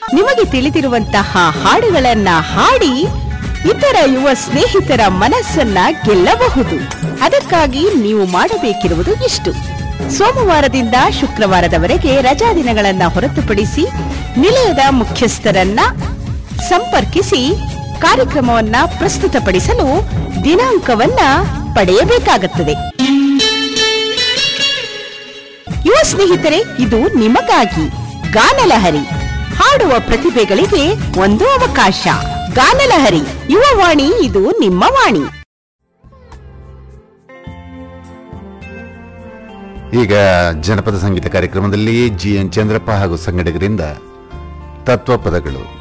ನಿಮಗೆ ತಿಳಿದಿರುವಂತಹ ಹಾಡುಗಳನ್ನ ಹಾಡಿ ಇತರ ಯುವ ಸ್ನೇಹಿತರ ಮನಸ್ಸನ್ನ ಗೆಲ್ಲಬಹುದು. ಅದಕ್ಕಾಗಿ ನೀವು ಮಾಡಬೇಕಿರುವುದು ಇಷ್ಟು: ಸೋಮವಾರದಿಂದ ಶುಕ್ರವಾರದವರೆಗೆ ರಜಾ ದಿನಗಳನ್ನ ಹೊರತುಪಡಿಸಿ ನಿಲಯದ ಮುಖ್ಯಸ್ಥರನ್ನ ಸಂಪರ್ಕಿಸಿ ಕಾರ್ಯಕ್ರಮವನ್ನ ಪ್ರಸ್ತುತಪಡಿಸಲು ದಿನಾಂಕವನ್ನ ಪಡೆಯಬೇಕಾಗುತ್ತದೆ. ಯುವ ಸ್ನೇಹಿತರೆ, ಇದು ನಿಮಗಾಗಿ ಗಾನಲಹರಿ. ಹಾಡುವ ಪ್ರತಿಭೆಗಳಿಗೆ ಒಂದು ಅವಕಾಶ. ಗಾನಲಹರಿ ಯುವವಾಣಿ, ಇದು ನಿಮ್ಮ ವಾಣಿ. ಈಗ ಜನಪದ ಸಂಗೀತ ಕಾರ್ಯಕ್ರಮದಲ್ಲಿ GN ಚಂದ್ರಪ್ಪ ಹಾಗೂ ಸಂಗಡಿಗರಿಂದ ತತ್ವ ಪದಗಳು.